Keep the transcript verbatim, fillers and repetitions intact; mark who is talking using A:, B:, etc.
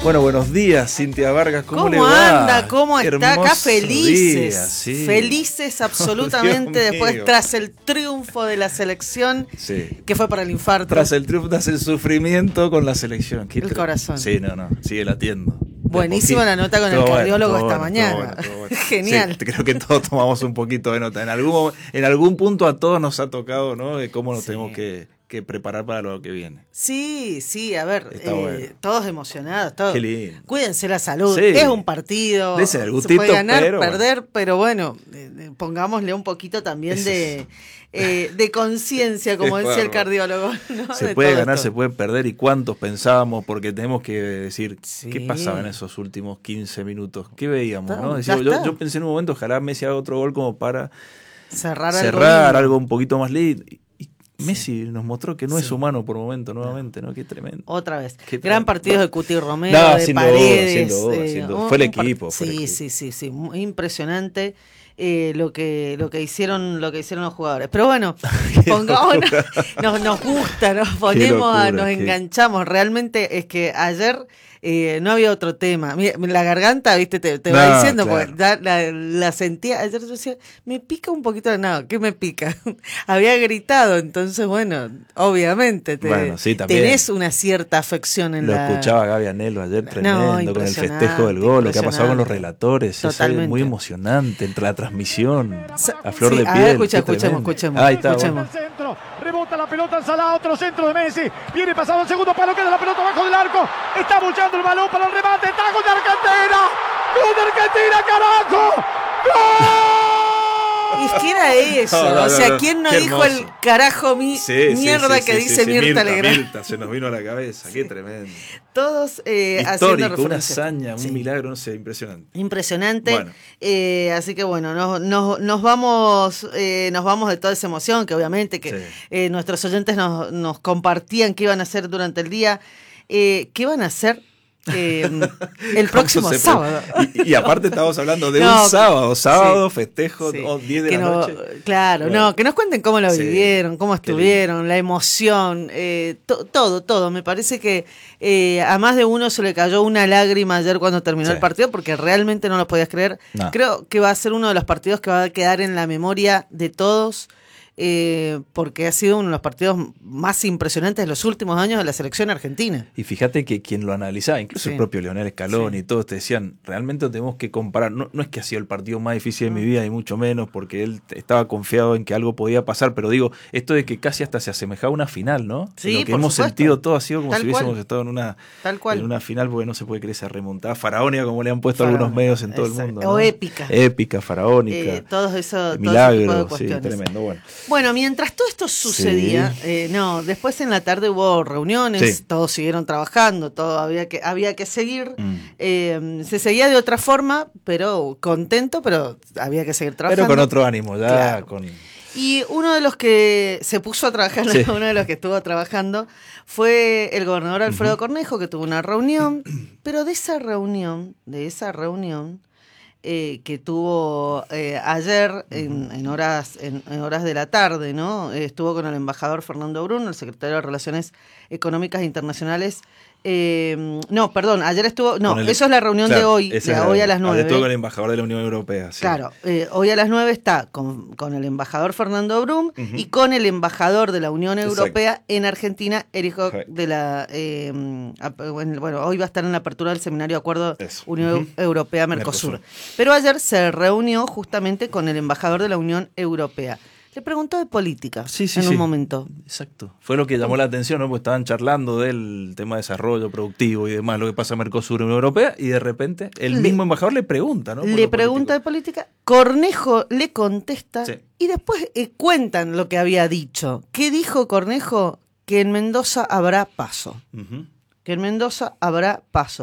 A: Bueno, buenos días, Cintia Vargas, ¿cómo,
B: ¿Cómo
A: le va?
B: anda? ¿Cómo está?
A: Hermoso
B: Acá felices,
A: día, sí.
B: felices absolutamente
A: Dios
B: después
A: mío.
B: tras el triunfo de la selección,
A: Sí.
B: que fue para el infarto.
A: Tras el triunfo, tras el sufrimiento con la selección. Qué
B: El
A: tre-
B: corazón.
A: Sí, no, no, sigue latiendo. De
B: Buenísima
A: a
B: la
A: poquito.
B: nota con el
A: Todo bueno,
B: cardiólogo
A: todo
B: esta
A: bueno,
B: mañana.
A: todo bueno, todo bueno.
B: Genial.
A: Sí, creo que todos tomamos un poquito de nota. En algún, en algún punto a todos nos ha tocado, ¿no? De cómo nos
B: Sí.
A: tenemos que, que preparar para lo que viene.
B: Sí, sí, a ver,
A: Está
B: eh,
A: bueno.
B: todos emocionados, todos.
A: Qué lindo.
B: Cuídense la salud,
A: Sí.
B: es un partido,
A: Dese el
B: se
A: gustito,
B: puede ganar,
A: pero
B: perder, pero bueno, eh, eh, pongámosle un poquito también
A: Ese
B: de, eh, de conciencia, como
A: Qué
B: decía el
A: bárbaro.
B: cardiólogo. ¿no?
A: Se
B: De
A: puede
B: todo
A: ganar,
B: esto.
A: se puede perder, y cuántos pensábamos, porque tenemos que decir
B: Sí.
A: qué pasaba en esos últimos quince minutos, qué veíamos,
B: Está,
A: ¿no?
B: ya
A: Decía, yo,
B: está.
A: yo pensé en un momento, ojalá Messi haga otro gol como para
B: Cerrar,
A: cerrar
B: algo,
A: algo un poquito más lindo. Y y Messi
B: Sí.
A: nos mostró que no
B: Sí.
A: es humano por momento, nuevamente, ¿no? Qué tremendo.
B: Otra vez.
A: Qué
B: Gran
A: tra-
B: partido de Cuti Romero,
A: No,
B: de
A: sin duda,
B: Paredes.
A: sin duda,
B: eh,
A: sin duda.
B: un-
A: Fue el
B: un par-
A: equipo, fue el
B: sí,
A: equipo.
B: sí, sí, sí. Muy impresionante eh, lo que lo que hicieron lo que hicieron los jugadores. Pero bueno, pongámonos, nos, nos gusta, nos ponemos, a,
A: locura,
B: nos
A: qué-
B: enganchamos. Realmente es que ayer eh, no había otro tema. Mira, la garganta, viste, te, te
A: No,
B: va diciendo,
A: claro.
B: porque ya la, la sentía. Ayer yo decía, me pica un poquito de nada. ¿Qué me pica? Había gritado, entonces bueno, obviamente te,
A: Bueno, sí, también.
B: tenés una cierta afección en
A: Lo
B: la...
A: escuchaba Gaby Anhelo ayer, tremendo, con el
B: impresionante,
A: festejo del gol, lo que ha pasado con los
B: impresionante.
A: relatores, es algo
B: Totalmente.
A: muy emocionante, entre la transmisión,
B: Sa-
A: a flor
B: sí,
A: de
B: a
A: piel.
B: ver, escucha,
A: qué
B: escuchemos,
A: tremendo.
B: escuchemos,
A: Ahí está,
B: escuchemos.
A: bueno.
C: Centro, rebota la pelota en Salah, otro centro de Messi, viene pasado el segundo palo, queda la pelota abajo del arco, está buchando el balón para el remate, está gol de Argentina, gol de Argentina, carajo, ¡gol!
B: Y es que era eso,
A: No, no, no,
B: o sea,
A: no,
B: ¿quién no
A: qué
B: dijo
A: hermoso.
B: el carajo mi
A: Sí, sí,
B: mierda
A: sí,
B: que
A: sí,
B: dice
A: sí, sí,
B: Mirta Legrand?
A: Mirta, se nos vino a la cabeza, qué tremendo.
B: Todos eh, haciendo
A: Histórico, una
B: referencia.
A: hazaña, un
B: Sí.
A: milagro, no sé, impresionante.
B: Impresionante.
A: Bueno.
B: Eh, así que bueno, nos, nos, nos vamos eh, nos vamos de toda esa emoción que obviamente que
A: Sí.
B: eh, nuestros oyentes nos, nos compartían qué iban a hacer durante el día. Eh, ¿Qué van a hacer eh, el próximo
A: ¿Cómo se
B: sábado?
A: pre- Y, y aparte estamos hablando de
B: No,
A: un sábado, sábado,
B: sí,
A: festejo,
B: sí.
A: o diez de
B: Que
A: la
B: no-
A: noche.
B: Claro,
A: Bueno.
B: no, que nos cuenten cómo lo
A: Sí,
B: vivieron, cómo
A: qué
B: estuvieron, la emoción, eh, to- todo, todo. Me parece que eh, a más de uno se le cayó una lágrima ayer cuando terminó
A: Sí.
B: el partido porque realmente no lo podías creer.
A: No.
B: Creo que va a ser uno de los partidos que va a quedar en la memoria de todos. Eh, porque ha sido uno de los partidos más impresionantes de los últimos años de la selección argentina.
A: Y fíjate que quien lo analizaba, incluso
B: Sí.
A: el propio Lionel Scaloni
B: Sí.
A: y todos te decían, realmente tenemos que comparar, no, no es que ha sido el partido más difícil de mi vida, ni mucho menos, porque él estaba confiado en que algo podía pasar, pero digo, esto de que casi hasta se asemejaba a una final, ¿no?
B: Sí,
A: lo que
B: por
A: hemos
B: supuesto.
A: sentido todo ha sido como
B: Tal
A: si hubiésemos
B: cual.
A: estado en una,
B: Tal cual.
A: en una final, porque no se puede creer esa remontada faraónica, como le han puesto
B: Faraónica,
A: algunos medios en todo
B: exacto.
A: el mundo.
B: O
A: ¿no?
B: épica.
A: Épica, faraónica.
B: Eh, todo eso, todo ese tipo de
A: milagro, sí,
B: cuestiones.
A: tremendo. Bueno,
B: Bueno, mientras todo esto sucedía,
A: Sí.
B: eh, no, después en la tarde hubo reuniones,
A: Sí.
B: todos siguieron trabajando, todo había que había que seguir.
A: Mm.
B: Eh, se seguía de otra forma, pero contento, pero había que seguir trabajando.
A: pero con otro ánimo, ya
B: Claro.
A: con...
B: Y uno de los que se puso a trabajar,
A: Sí.
B: uno de los que estuvo trabajando, fue el gobernador Alfredo Cornejo, que tuvo una reunión, pero de esa reunión, de esa reunión, eh, que tuvo eh, ayer en, en horas en, en horas de la tarde, ¿no? Eh, estuvo con el embajador Fernando Bruno, el secretario de Relaciones Económicas Internacionales. Eh, no, perdón, ayer estuvo, no,
A: Con el-
B: eso es la reunión
A: claro,
B: de hoy,
A: esa
B: de
A: es la-
B: hoy a las
A: ayer
B: nueve.
A: estuvo con el embajador de la Unión Europea. Sí.
B: Claro, eh, hoy a las nueve está con, con el embajador Fernando Brum
A: Ujú.
B: y con el embajador de la Unión
A: Exacto.
B: Europea en Argentina, Erich Hock,
A: Correcto.
B: de la eh, ap- bueno, bueno, hoy va a estar en la apertura del seminario Acuerdo
A: Eso.
B: Unión
A: Ujú.
B: Europea-Mercosur.
A: Mercosur.
B: Pero ayer se reunió justamente con el embajador de la Unión Europea. Le preguntó de política
A: Sí, sí,
B: en
A: sí.
B: un momento.
A: Exacto. Fue lo que llamó la atención, ¿no? Porque estaban charlando del tema de desarrollo productivo y demás, lo que pasa en Mercosur y Unión Europea, y de repente el
B: Le-
A: mismo embajador le pregunta, ¿no? Por
B: Le
A: lo
B: pregunta de
A: político.
B: política, Cornejo le contesta
A: Sí.
B: y después eh, cuentan lo que había dicho. ¿Qué dijo Cornejo? Que en Mendoza habrá paso.
A: Ujú.
B: Que en Mendoza habrá paso.